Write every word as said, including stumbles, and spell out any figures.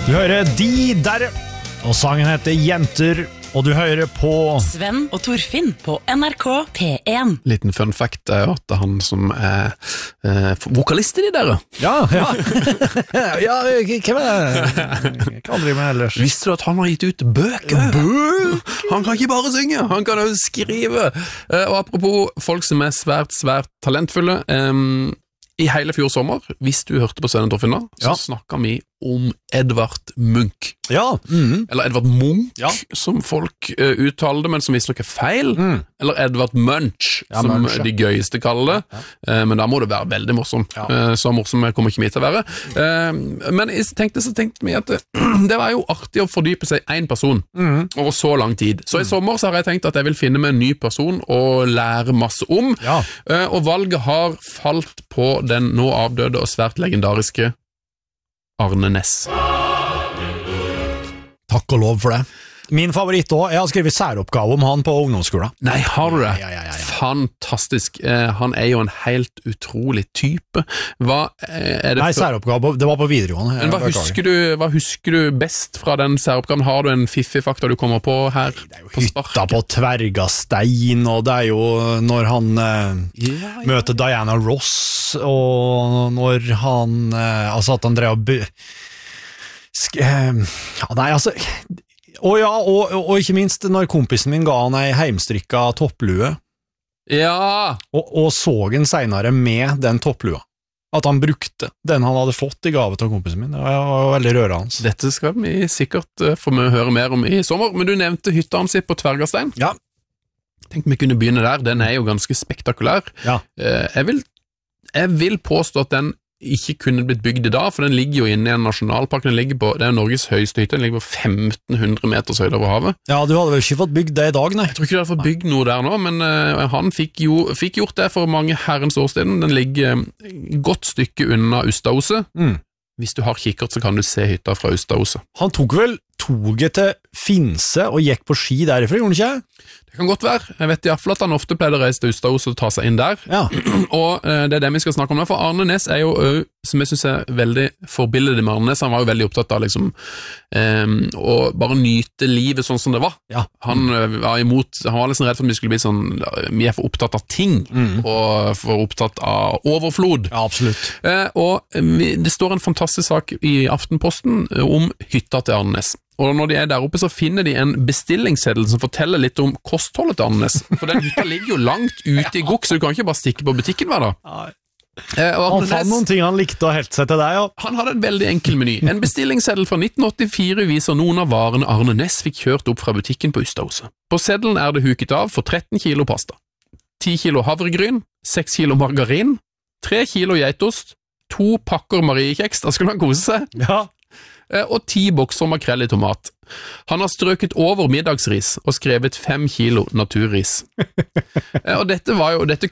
Du hører De Der, og sangen heter Jenter, og du hører på Sven og Torfinn på N R K P én. Liten fun fact er jo at han som er eh, vokalist i De Der. Ja, ja. Ja, hvem er det? Jeg kan aldri med ellers. Visste du at han har gitt ut bøker? Han kan ikke bare synge, han kan jo skrive. Eh, og apropos folk som er svært, svært talentfulle, eh, i hele fjor sommer, hvis du hørte på Sven og Torfinn da, så Ja. snakket vi om Edvard Munch. Ja, mhm. Eller Edvard Munch, Ja. som folk uh, uttaler det, men som visst nok er feil. Mm. Eller Edvard Munch, Ja, som Munch, ja. de gøyeste kaller det. Uh, men da må det være veldig morsom. Ja. Uh, så morsom kommer ikke vi til å være. Uh, men jeg tenkte, så tenkte vi at det, det var jo artig å fordype seg en person Mhm. over så lang tid. Så i sommer så har jeg tenkt at jeg vil finne meg en ny person og lære masse om. Ja. Uh, og valget har falt på den nå avdøde og svært legendariske Arne Næss. Takk og lov for det. Min favoritt også, jeg har skrevet særoppgave om han på ungdomsskolen. Nei, har du det? Ja, ja, ja, ja. Fantastisk. Eh, han er jo en helt utrolig type. Hva eh, er det Nei, for... særoppgave, det var på videregående. Men hva husker, du, hva husker du best fra den særoppgaven? Har du en fiffig fakta du kommer på her? Det er jo på hytta sparket? på Tvergastein, og det er jo når han eh, Ja, ja. møter Diana Ross, og når han, eh, altså at han drev og... bu- Sk eh, ja, nei, altså... Og ja, og, og, og ikke minst når kompisen min ga han ei heimstrykka topplue, Ja! og, og så han senere med den topplua. At han brukte den han hadde fått i gave til kompisen min. Det var, var veldig rørende. Dette skal vi sikkert uh, få høre mer om i sommer, men du nevnte hytta hans på Tvergastein. Ja. Tenk vi kunne begynne der, den er jo ganske spektakulær. Ja. Eh, jeg, vil, jeg vil påstå at den ikke kunne blitt bygd i dag, for den ligger jo inne i en nasjonalpark. Den ligger på, det er Norges høyeste hytte, den ligger på femten hundre meters høyde over havet. Ja, du hadde vel ikke fått bygd det i dag, nei? Jeg tror ikke de hadde fått bygd noe der nå, men uh, han fikk, jo, fikk gjort det for mange herrens år siden. Den ligger um, godt stykke unna Ustadhuset. Mm. Hvis du har kikkert, så kan du se hytta fra Ustadhuset. Han tok vel toget til Finse og gikk på ski derifra, gjorde han ikke? Det kan godt være. Jeg vet i hvert fall at han ofte pleide å reise til Ustadhuset og ta seg inn der. Ja. Og uh, det er det vi skal snakke om nå, for Arne Næss er jo, uh, som jeg synes er veldig forbildet med Arne Næss. Han var jo veldig opptatt av liksom, um, å bare nyte livet sånn som det var. Ja. Han uh, var imot, han var liksom redd for at vi skulle bli sånn, vi er for opptatt av ting, Mm. og for opptatt av overflod. Ja, absolutt. Uh, og vi, det står en fantastisk sak i Aftenposten uh, om hytta til Arne Næss. Og når de er der oppe, så finner de en bestillingsseddel som forteller litt om kostholdet til Arne Næss. For den hytta ligger jo langt ute i gokk, så du kan ikke bare stikke på butikken hver dag. Eh, og Han Arne fant Næss, noen ting han likte å helte seg til deg, ja. han hadde en veldig enkel meny. En bestillingsseddel fra nitten åttifire viser noen av varene Arne Næss fikk kjørt opp fra butikken på Ustadhuset. På seddelen er det huket av for tretten kilo pasta, ti kilo havregryn, seks kilo margarin, tre kilo geitost, to pakker mariekjeks, da skulle han kose seg, Ja. og ti bokser makrell i tomat. Han har strøket over middagsris og skrevet fem kilo naturris. Og dette, var jo, dette